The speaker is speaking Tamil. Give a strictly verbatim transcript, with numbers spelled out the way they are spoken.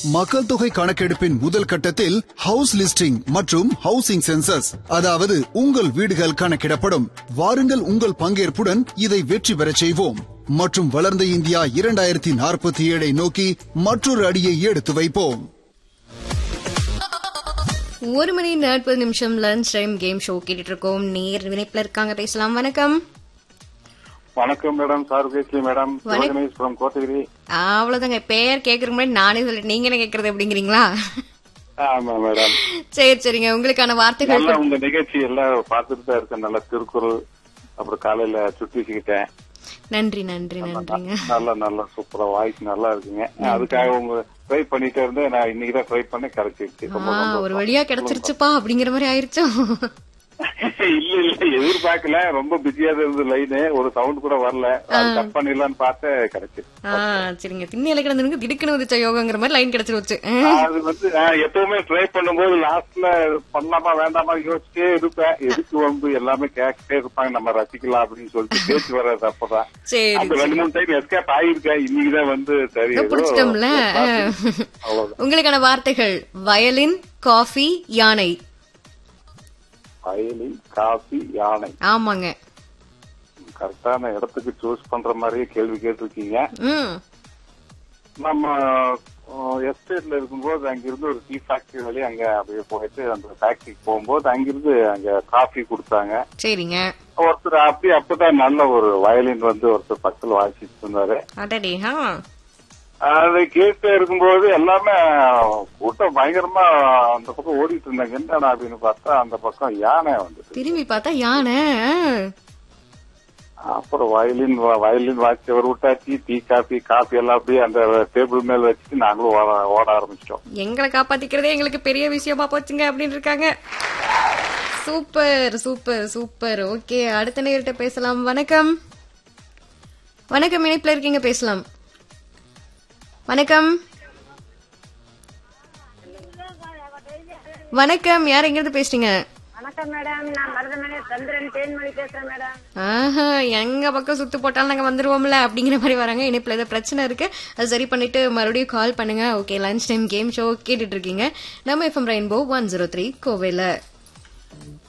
மக்கள் தொகை கணக்கெடுப்பின் முதல் கட்டத்தில் ஹவுஸ் லிஸ்டிங் மற்றும் ஹவுசிங் சென்சஸ், அதாவது உங்கள் வீடுகள் கணக்கிடப்படும். வாருங்கள், உங்கள் பங்கேற்புடன் இதை வெற்றி பெறச் செய்வோம் மற்றும் வளர்ந்த இந்தியா இரண்டாயிரத்தி நாற்பத்தி ஏழை நோக்கி மற்றொரு அடியை எடுத்து வைப்போம். ஒரு மணி நாற்பது நிமிஷம் லஞ்ச் டைம் கேம் ஷோ கேட்டுட்டு இருக்கோம். நேர் இணைப்புல இருக்காங்க, பேசலாம். வணக்கம். வணக்கம் மேடம். Sir பேசலி madam. வணக்கம். கோத்தகிரி. அவ்வளவுதாங்க. பேர் கேக்குறதுக்கு முன்னாடி நானே சொல்லிட்டு நீங்க என்ன கேக்குறது அப்படிங்கிறீங்களா? ஆமா மேடம். சரி சரிங்க, உங்களுக்கான வார்த்தைகள். உங்க நிகழ்ச்சி எல்லாம் பார்த்துட்டு தான் இருக்கேன். நல்ல திருக்குறள், அப்புறம் காலையில சுத்தி வச்சுக்கிட்டேன். நன்றி நன்றி நன்றிங்க. நல்ல நல்ல சூப்பரா வாய்ஸ் நல்லா இருக்குங்க. அதுக்காக உங்க ட்ரை பண்ணிட்டே இருந்தேன். நான் இன்னைக்கு தான் ட்ரை பண்ண கிடைச்சிருச்சு. ஒரு வழியா கிடைச்சிருச்சுப்பா அப்படிங்கிற மாதிரி ஆயிருச்சோ? இல்ல இல்ல, எதிர்பார்க்கல. ரொம்ப பிஸியா இருந்தது லைனு. ஒரு சவுண்ட் கூட வரல. கட் பண்ணிடலான்னு பார்த்து கிடைச்சிருச்சு. சரிங்க. திண்ணையில கிடந்து திடுக்குன்னு வந்துச்சா யோகங்கிற மாதிரி லைன் கிடைச்சிருச்சு. அது வந்து எப்பவுமே ட்ரை பண்ணும்போது லாஸ்ட்ல பண்ணலாமா வேண்டாமா யோசிச்சே இருப்பேன். எதுக்கு வந்து எல்லாமே கேட்டே இருப்பாங்க, நம்ம ரசிக்கலாம் அப்படின்னு சொல்லிட்டு பேச்சு வர்றது அப்பதான். அந்த ரெண்டு மூணு டைம் எஸ்கேப் ஆயிருக்கேன். இன்னைக்குதான் வந்து சரி பிடிச்சிட்டோம்ல. உங்களுக்கான வார்த்தைகள்: வயலின், காஃபி, யானை. வயலின், காஃபி, யானை. ஆமாங்க. கரெக்டான இடத்துக்கு சூஸ் பண்ற மாதிரியே கேள்வி கேட்டிருக்கீங்க. நம்ம எஸ்டேட்ல இருக்கும்போது அங்கிருந்து ஒரு டீ ஃபேக்டரி வழி அங்க அப்படியே போயிட்டு அந்த ஃபேக்டரிக்கு போகும்போது அங்கிருந்து அங்க காஃபி கொடுத்தாங்க. சரிங்க. ஒருத்தர் அப்படி அப்பதான் நல்ல ஒரு வயலின் வந்து ஒருத்தர் பக்கத்துல வாசிச்சுட்டு இருந்தாரு. அதை கேட்டு இருக்கும்போது எல்லாமே கூட்டம் பயங்கரமா அந்த பக்கம் ஓடிட்டு இருந்தாங்க. என்னடா அப்படின்னு பார்த்தா அந்த பக்கம் யானை வந்து திரும்பி பார்த்தா யானை. அப்புறம் வயலின் வயலின் வாட்சவர் விட்டாச்சு. டீ காஃபி காஃபி எல்லாம் அப்படியே அந்த டேபிள் மேல வச்சுட்டு நாங்களும் ஓட ஆரம்பிச்சிட்டோம். எங்களை காப்பாத்திக்கிறதே எங்களுக்கு பெரிய விஷயமா போச்சுங்க அப்படின்னு இருக்காங்க. Super super super. ஓகே, அடுத்த நேரிட்ட பேசலாம். வணக்கம். வணக்கம், இணைப்புல இருக்கீங்க, பேசலாம். வணக்கம். வணக்கம், யார் எங்கிருந்து பேசுறீங்க? வணக்கம் மேடம், நான் மருதமலை சந்திரன் தேன்மொழி பேசுறேன் மேடம். ஆஹா, எங்க பக்கம் சுத்து போட்டாலும் நாங்க வந்துருவோம்ல அப்படிங்கிற மாதிரி வராங்க. இணைப்புல ஏதோ பிரச்சனை இருக்கு, அது சரி பண்ணிட்டு மறுபடியும் கால் பண்ணுங்க. Okay, lunch time game show கேட்டுட்டு இருக்கீங்க நம்ம FM rainbow one zero three கோவையில.